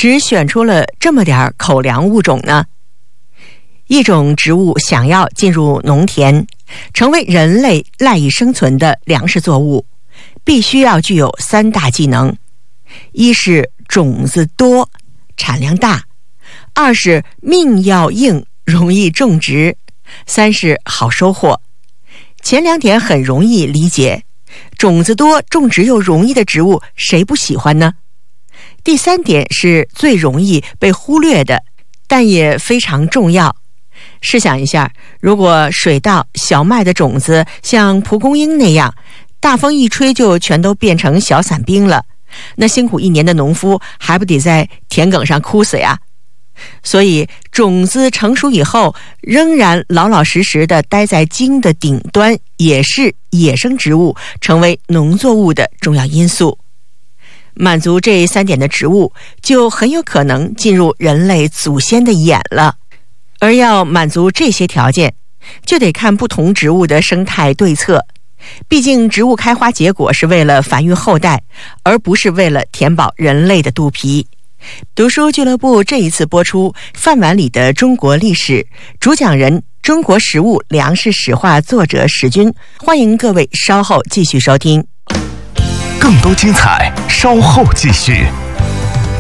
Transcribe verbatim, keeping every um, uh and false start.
只选出了这么点口粮物种呢？一种植物想要进入农田，成为人类赖以生存的粮食作物，必须要具有三大技能：一是种子多，产量大；二是命要硬，容易种植；三是好收获。前两点很容易理解，种子多、种植又容易的植物，谁不喜欢呢？第三点是最容易被忽略的，但也非常重要。试想一下，如果水稻、小麦的种子像蒲公英那样，大风一吹就全都变成小伞兵了，那辛苦一年的农夫还不得在田埂上枯死呀？所以种子成熟以后，仍然老老实实地待在茎的顶端，也是野生植物成为农作物的重要因素。满足这三点的植物，就很有可能进入人类祖先的眼了。而要满足这些条件，就得看不同植物的生态对策。毕竟植物开花结果是为了繁育后代，而不是为了填饱人类的肚皮。读书俱乐部这一次播出《饭碗里的中国历史》，主讲人中国食物粮食史话作者史军，欢迎各位稍后继续收听。 更多精彩稍后继续。